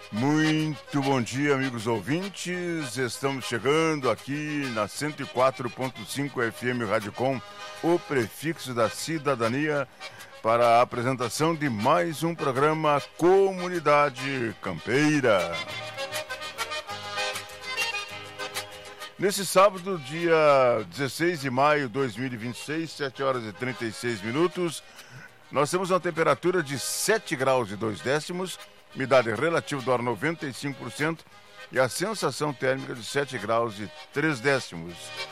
Muito bom dia, amigos ouvintes. Estamos chegando aqui na 104.5 FM Rádio Com, o prefixo da cidadania, para a apresentação de mais um programa Comunidade Campeira. Nesse sábado, dia 16 de maio de 2026, 7 horas e 36 minutos, nós temos uma temperatura de 7 graus e 2 décimos, umidade relativa do ar 95% e a sensação térmica de 7 graus e 3 décimos.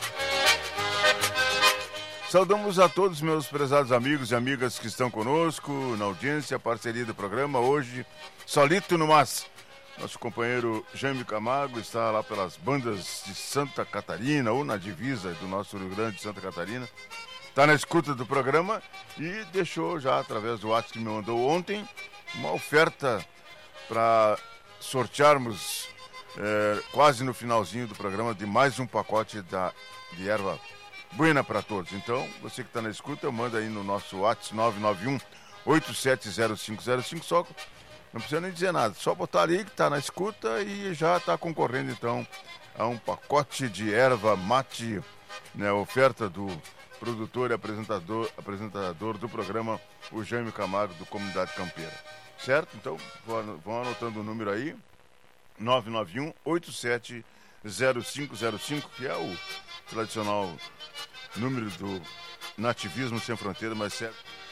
Saudamos a todos meus prezados amigos e amigas que estão conosco na audiência, parceria do programa. Hoje, solito no mas. Nosso companheiro Jaime Camargo está lá pelas bandas de Santa Catarina, ou na divisa do nosso Rio Grande de Santa Catarina. Está na escuta do programa e deixou já, através do WhatsApp que me mandou ontem, uma oferta para sortearmos quase no finalzinho do programa de mais um pacote de erva buena para todos. Então, você que está na escuta, manda aí no nosso WhatsApp 991-870505, só não precisa nem dizer nada, só botar ali que está na escuta e já está concorrendo então a um pacote de erva mate, né, oferta do produtor e apresentador do programa, o Jaime Camargo, do Comunidade Campeira. Certo? Então, vão anotando o número aí, 991-870505, que é o tradicional número do Nativismo Sem Fronteira, mas certo.